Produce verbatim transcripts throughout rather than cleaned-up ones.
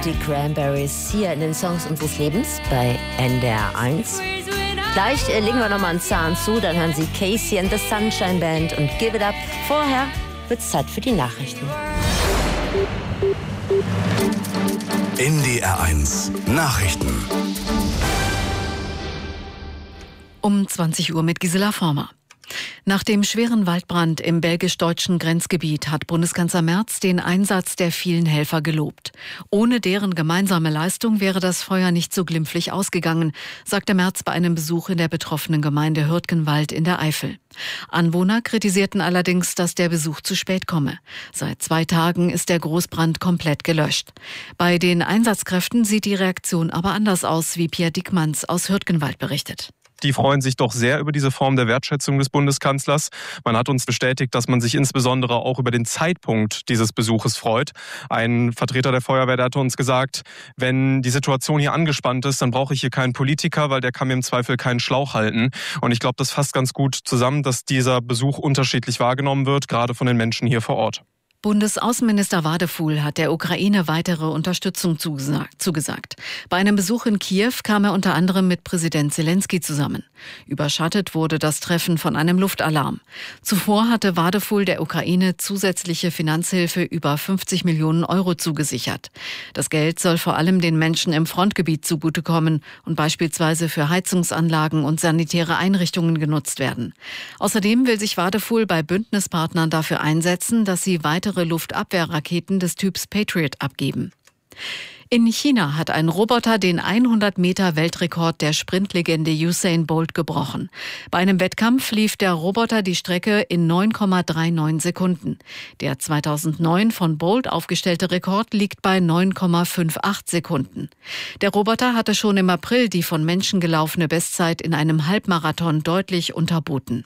die Cranberries hier in den Songs unseres Lebens bei N D R eins. Gleich äh, legen wir nochmal einen Zahn zu, dann hören Sie Casey and the Sunshine Band und Give It Up. Vorher wird's Zeit für die Nachrichten. N D R eins Nachrichten. Um zwanzig Uhr mit Gisela Former. Nach dem schweren Waldbrand im belgisch-deutschen Grenzgebiet hat Bundeskanzler Merz den Einsatz der vielen Helfer gelobt. Ohne deren gemeinsame Leistung wäre das Feuer nicht so glimpflich ausgegangen, sagte Merz bei einem Besuch in der betroffenen Gemeinde Hürtgenwald in der Eifel. Anwohner kritisierten allerdings, dass der Besuch zu spät komme. Seit zwei Tagen ist der Großbrand komplett gelöscht. Bei den Einsatzkräften sieht die Reaktion aber anders aus, wie Pierre Dickmanns aus Hürtgenwald berichtet. Die freuen sich doch sehr über diese Form der Wertschätzung des Bundeskanzlers. Man hat uns bestätigt, dass man sich insbesondere auch über den Zeitpunkt dieses Besuches freut. Ein Vertreter der Feuerwehr, der hat uns gesagt, wenn die Situation hier angespannt ist, dann brauche ich hier keinen Politiker, weil der kann mir im Zweifel keinen Schlauch halten. Und ich glaube, das fasst ganz gut zusammen, dass dieser Besuch unterschiedlich wahrgenommen wird, gerade von den Menschen hier vor Ort. Bundesaußenminister Wadefuhl hat der Ukraine weitere Unterstützung zugesagt. Bei einem Besuch in Kiew kam er unter anderem mit Präsident Zelensky zusammen. Überschattet wurde das Treffen von einem Luftalarm. Zuvor hatte Wadefuhl der Ukraine zusätzliche Finanzhilfe über fünfzig Millionen Euro zugesichert. Das Geld soll vor allem den Menschen im Frontgebiet zugutekommen und beispielsweise für Heizungsanlagen und sanitäre Einrichtungen genutzt werden. Außerdem will sich Wadefuhl bei Bündnispartnern dafür einsetzen, dass sie weitere Luftabwehrraketen des Typs Patriot abgeben. In China hat ein Roboter den hundert Meter Weltrekord der Sprintlegende Usain Bolt gebrochen. Bei einem Wettkampf lief der Roboter die Strecke in neun Komma neununddreißig Sekunden. Der zweitausendneun von Bolt aufgestellte Rekord liegt bei neun Komma achtundfünfzig Sekunden. Der Roboter hatte schon im April die von Menschen gelaufene Bestzeit in einem Halbmarathon deutlich unterboten.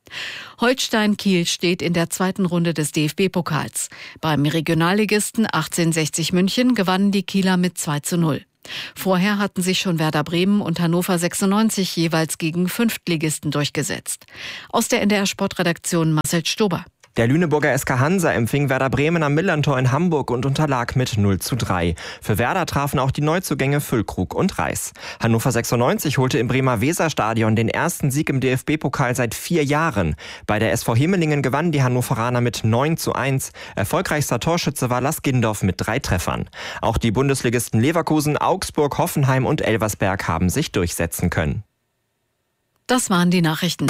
Holstein Kiel steht in der zweiten Runde des D F B-Pokals. Beim Regionalligisten achtzehnhundertsechzig München gewannen die Kieler mit zwei zu null. Vorher hatten sich schon Werder Bremen und Hannover sechsundneunzig jeweils gegen Fünftligisten durchgesetzt. Aus der N D R Sportredaktion Marcel Stober. Der Lüneburger S K Hansa empfing Werder Bremen am Millerntor in Hamburg und unterlag mit null zu drei. Für Werder trafen auch die Neuzugänge Füllkrug und Reis. Hannover sechsundneunzig holte im Bremer Weserstadion den ersten Sieg im D F B-Pokal seit vier Jahren. Bei der S V Himmelingen gewannen die Hannoveraner mit neun zu eins. Erfolgreichster Torschütze war Lars Gindorf mit drei Treffern. Auch die Bundesligisten Leverkusen, Augsburg, Hoffenheim und Elversberg haben sich durchsetzen können. Das waren die Nachrichten.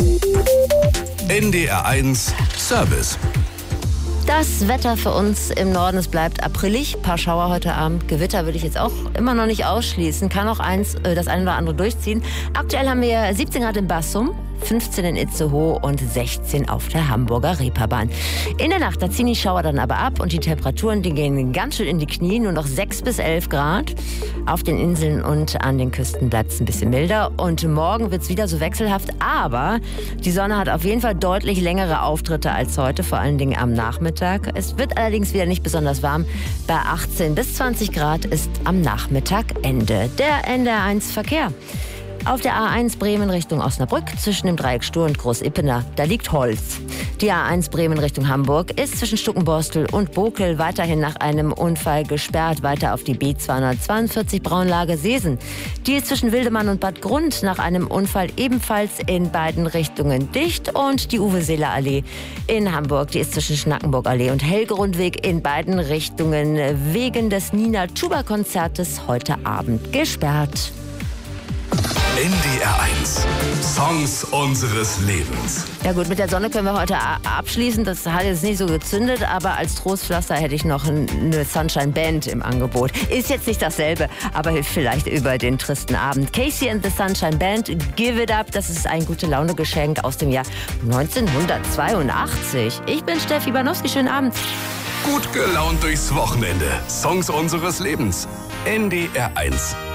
N D R eins Service. Das Wetter für uns im Norden, es bleibt aprilig. Ein paar Schauer heute Abend. Gewitter würde ich jetzt auch immer noch nicht ausschließen. Kann auch eins, das eine oder andere durchziehen. Aktuell haben wir siebzehn Grad in Bassum, fünfzehn in Itzehoe und sechzehn auf der Hamburger Reeperbahn. In der Nacht, da ziehen die Schauer dann aber ab und die Temperaturen, die gehen ganz schön in die Knie. Nur noch sechs bis elf Grad. Auf den Inseln und an den Küsten bleibt es ein bisschen milder. Und morgen wird es wieder so wechselhaft. Aber die Sonne hat auf jeden Fall deutlich längere Auftritte als heute, vor allen Dingen am Nachmittag. Es wird allerdings wieder nicht besonders warm. Bei achtzehn bis zwanzig Grad ist am Nachmittag Ende. Der N D R eins Verkehr. Auf der A eins Bremen Richtung Osnabrück zwischen dem Dreieck Stur und Groß-Ippener, da liegt Holz. Die A eins Bremen Richtung Hamburg ist zwischen Stuckenborstel und Bokel weiterhin nach einem Unfall gesperrt. Weiter auf die B zweihundertzweiundvierzig Braunlage Seesen. Die ist zwischen Wildemann und Bad Grund nach einem Unfall ebenfalls in beiden Richtungen dicht. Und die Uwe-Seeler-Allee in Hamburg, die ist zwischen Schnackenburg-Allee und Helgerundweg in beiden Richtungen wegen des Nina-Chuba-Konzertes heute Abend gesperrt. N D R eins Songs unseres Lebens. Ja gut, mit der Sonne können wir heute abschließen. Das hat jetzt nicht so gezündet, aber als Trostpflaster hätte ich noch eine Sunshine Band im Angebot. Ist jetzt nicht dasselbe, aber hilft vielleicht über den tristen Abend. Casey and the Sunshine Band, Give It Up, das ist ein Gute-Laune-Geschenk aus dem Jahr neunzehnhundertzweiundachtzig. Ich bin Steffi Banowski, schönen Abend. Gut gelaunt durchs Wochenende. Songs unseres Lebens. N D R eins.